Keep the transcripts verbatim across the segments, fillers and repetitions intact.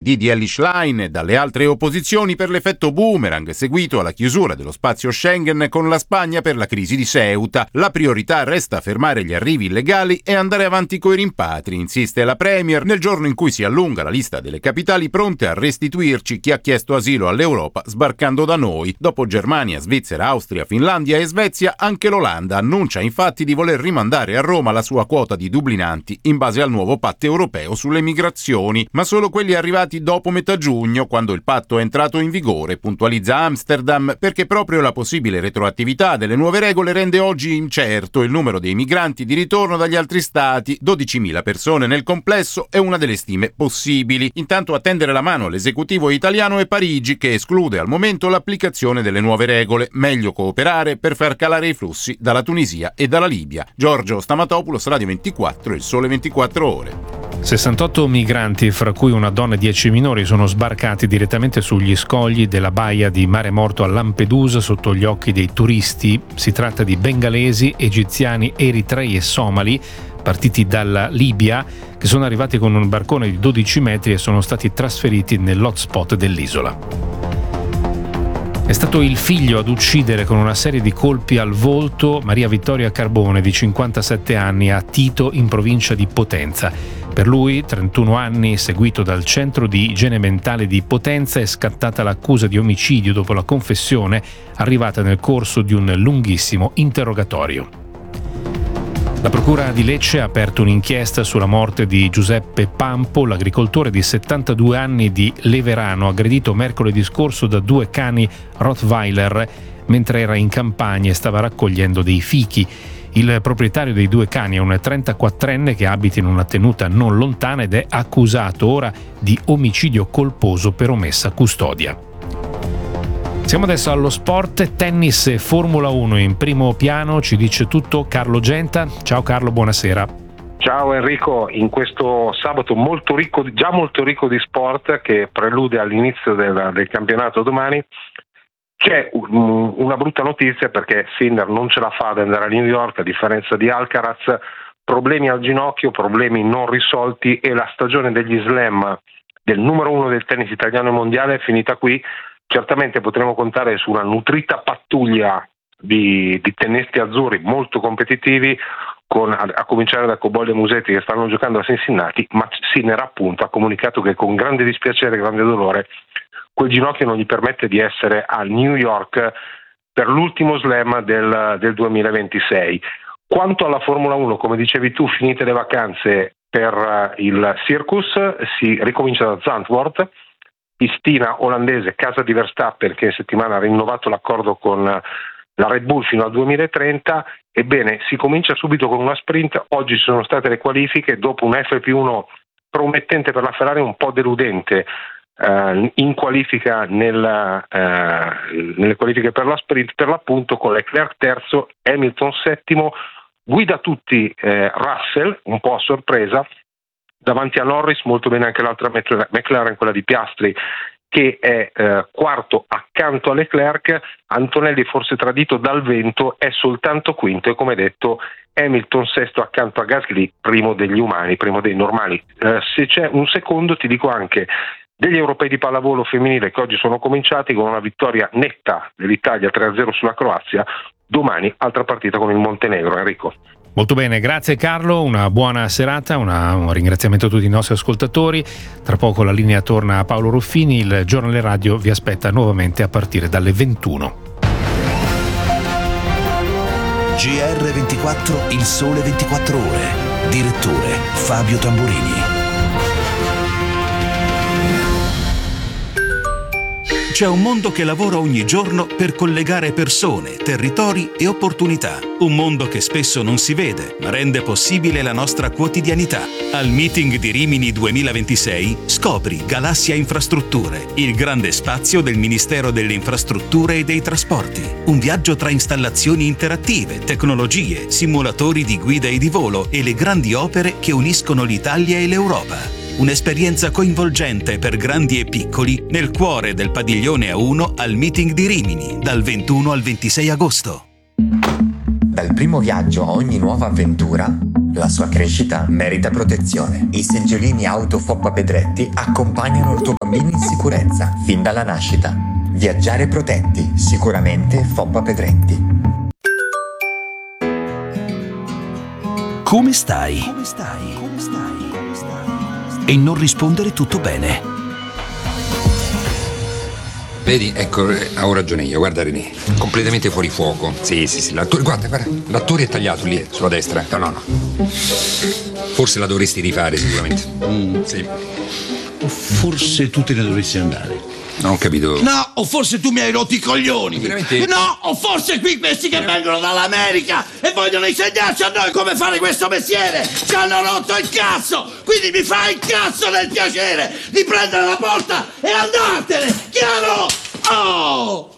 Didi Ellis Schlein e dalle altre opposizioni per l'effetto boomerang seguito alla chiusura dello spazio Schengen con la Spagna per la crisi di Ceuta. La priorità resta fermare gli arrivi illegali e andare avanti coi rimpatri, insiste la Premier, nel giorno in cui si allunga la lista delle capitali pronte a restituirci chi ha chiesto asilo all'Europa sbarcando da noi. Dopo Germania, Svizzera, Austria, Finlandia e Svezia, anche l'Olanda annuncia infatti di voler rimandare a Roma la sua quota di dublinanti in base al nuovo patto europeo sulle migrazioni, ma solo quelli arrivati dopo metà giugno, quando il patto è entrato in vigore, puntualizza Amsterdam, perché proprio la possibile retroattività delle nuove regole rende oggi incerto il numero dei migranti di ritorno dagli altri stati. dodicimila persone nel complesso è una delle stime possibili. Intanto a tendere la mano all'esecutivo italiano è Parigi, che esclude al momento l'applicazione delle nuove regole. Meglio cooperare per far calare i flussi dalla Tunisia e dalla Libia. Giorgio Stamatopoulos, Radio ventiquattro, Il Sole ventiquattro Ore. sessantotto migranti, fra cui una donna e dieci minori, sono sbarcati direttamente sugli scogli della baia di Mare Morto a Lampedusa sotto gli occhi dei turisti. Si tratta di bengalesi, egiziani, eritrei e somali, partiti dalla Libia, che sono arrivati con un barcone di dodici metri e sono stati trasferiti nell'hotspot dell'isola. È stato il figlio ad uccidere con una serie di colpi al volto Maria Vittoria Carbone, di cinquantasette anni, a Tito, in provincia di Potenza. Per lui, trentuno anni, seguito dal centro di igiene mentale di Potenza, è scattata l'accusa di omicidio dopo la confessione arrivata nel corso di un lunghissimo interrogatorio. La Procura di Lecce ha aperto un'inchiesta sulla morte di Giuseppe Pampo, l'agricoltore di settantadue anni di Leverano, aggredito mercoledì scorso da due cani Rottweiler mentre era in campagna e stava raccogliendo dei fichi. Il proprietario dei due cani è un trentaquattrenne che abita in una tenuta non lontana ed è accusato ora di omicidio colposo per omessa custodia. Siamo adesso allo sport, tennis e Formula uno in primo piano, ci dice tutto Carlo Genta. Ciao Carlo, buonasera. Ciao Enrico, in questo sabato molto ricco, già molto ricco di sport, che prelude all'inizio del, del campionato domani, c'è un, una brutta notizia, perché Sinner non ce la fa ad andare a New York, a differenza di Alcaraz, problemi al ginocchio, problemi non risolti, e la stagione degli slam del numero uno del tennis italiano e mondiale è finita qui. Certamente potremo contare su una nutrita pattuglia di, di tennisti azzurri molto competitivi, con, a, a cominciare da Cobolli e Musetti, che stanno giocando a Cincinnati, ma Sinner appunto ha comunicato che con grande dispiacere e grande dolore quel ginocchio non gli permette di essere a New York per l'ultimo slam del, del duemilaventisei. Quanto alla Formula uno, come dicevi tu, finite le vacanze per il Circus, si ricomincia da Zandvoort, pistina olandese, casa di Verstappen, che in settimana ha rinnovato l'accordo con la Red Bull fino al duemilatrenta. Ebbene, si comincia subito con una sprint. Oggi ci sono state le qualifiche, dopo un F P uno promettente per la Ferrari, un po' deludente eh, in qualifica nel, eh, nelle qualifiche per la sprint, per l'appunto, con Leclerc terzo, Hamilton settimo, guida tutti eh, Russell, un po' a sorpresa, davanti a Norris, molto bene anche l'altra McLaren, quella di Piastri, che è eh, quarto accanto a Leclerc. Antonelli, forse tradito dal vento, è soltanto quinto, e come detto Hamilton sesto accanto a Gasly, primo degli umani, primo dei normali. Eh, se c'è un secondo, ti dico anche degli europei di pallavolo femminile, che oggi sono cominciati con una vittoria netta dell'Italia tre a zero sulla Croazia. Domani altra partita con il Montenegro. Enrico. Molto bene, grazie Carlo, una buona serata, una, un ringraziamento a tutti i nostri ascoltatori. Tra poco la linea torna a Paolo Ruffini, il giornale radio vi aspetta nuovamente a partire dalle ventuno. G R ventiquattro, Il Sole ventiquattro Ore. Direttore Fabio Tamburini. C'è un mondo che lavora ogni giorno per collegare persone, territori e opportunità. Un mondo che spesso non si vede, ma rende possibile la nostra quotidianità. Al Meeting di Rimini duemilaventisei scopri Galassia Infrastrutture, il grande spazio del Ministero delle Infrastrutture e dei Trasporti. Un viaggio tra installazioni interattive, tecnologie, simulatori di guida e di volo e le grandi opere che uniscono l'Italia e l'Europa. Un'esperienza coinvolgente per grandi e piccoli nel cuore del padiglione A uno al Meeting di Rimini, dal ventuno al ventisei agosto. Dal primo viaggio a ogni nuova avventura, La sua crescita merita protezione. I seggiolini auto Foppa Pedretti accompagnano il tuo bambino in sicurezza fin dalla nascita. Viaggiare protetti, sicuramente Foppa Pedretti. Come stai? Come stai? Come stai? Come stai? E non rispondere tutto bene. Vedi, ecco, ho ragione io, guarda René, completamente fuori fuoco. Sì, sì, sì, l'attore, guarda, guarda, l'attore è tagliato lì, sulla destra. No, no, no. Forse la dovresti rifare sicuramente. Mm. Sì. O forse tu te ne dovresti andare. Non ho capito. No, o forse tu mi hai rotto i coglioni. Veramente? No, o forse qui questi che vengono dall'America e vogliono insegnarci a noi come fare questo mestiere ci hanno rotto il cazzo. Quindi mi fai il cazzo del piacere di prendere la porta e andartene, chiaro? Oh!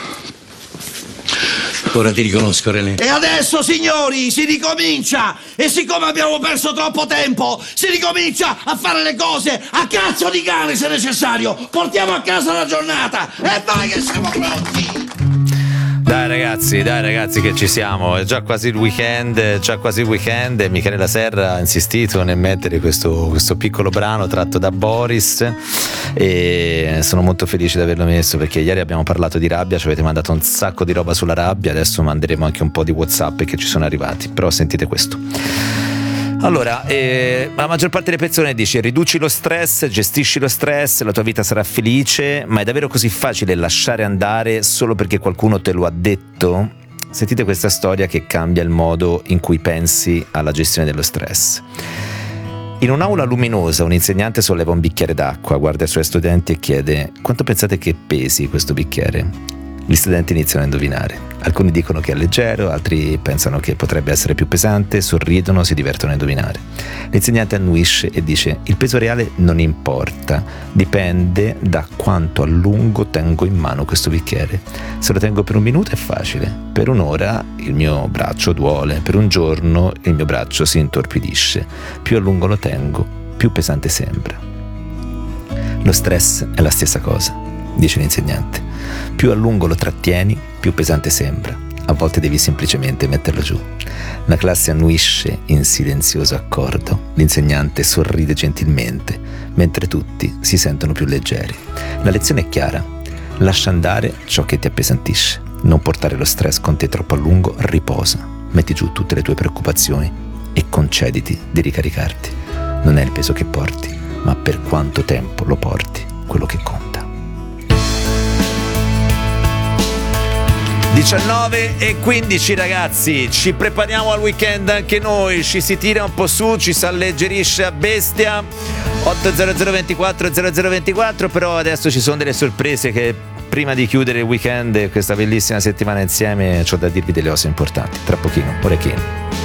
Ora ti riconosco, René. E adesso, signori, si ricomincia! E siccome abbiamo perso troppo tempo, si ricomincia a fare le cose a cazzo di cane se necessario! Portiamo a casa la giornata e vai che siamo pronti! Dai ragazzi, dai ragazzi che ci siamo, è già quasi il weekend, è già quasi il weekend e Michele La Serra ha insistito nel mettere questo, questo piccolo brano tratto da Boris e sono molto felice di averlo messo perché ieri abbiamo parlato di rabbia, ci avete mandato un sacco di roba sulla rabbia, adesso manderemo anche un po' di WhatsApp che ci sono arrivati, però sentite questo. Allora, eh, la maggior parte delle persone dice riduci lo stress, gestisci lo stress, la tua vita sarà felice, ma è davvero così facile lasciare andare solo perché qualcuno te lo ha detto? Sentite questa storia che cambia il modo in cui pensi alla gestione dello stress. In un'aula luminosa un insegnante solleva un bicchiere d'acqua, guarda i suoi studenti e chiede quanto pensate che pesi questo bicchiere? Gli studenti iniziano a indovinare. Alcuni dicono che è leggero, altri pensano che potrebbe essere più pesante, sorridono, si divertono a indovinare. L'insegnante annuisce e dice: il peso reale non importa, dipende da quanto a lungo tengo in mano questo bicchiere. Se lo tengo per un minuto è facile, per un'ora il mio braccio duole, per un giorno il mio braccio si intorpidisce. Più a lungo lo tengo, più pesante sembra. Lo stress è la stessa cosa, dice l'insegnante. Più a lungo lo trattieni, più pesante sembra. A volte devi semplicemente metterlo giù. La classe annuisce in silenzioso accordo. L'insegnante sorride gentilmente, mentre tutti si sentono più leggeri. La lezione è chiara. Lascia andare ciò che ti appesantisce. Non portare lo stress con te troppo a lungo, riposa. Metti giù tutte le tue preoccupazioni e concediti di ricaricarti. Non è il peso che porti, ma per quanto tempo lo porti, quello che conta. diciannove e quindici ragazzi, ci prepariamo al weekend anche noi, ci si tira un po' su, ci si alleggerisce a bestia. otto zero zero ventiquattro zero zero ventiquattro, però adesso ci sono delle sorprese che prima di chiudere il weekend e questa bellissima settimana insieme c'ho da dirvi delle cose importanti. Tra pochino, orecchino.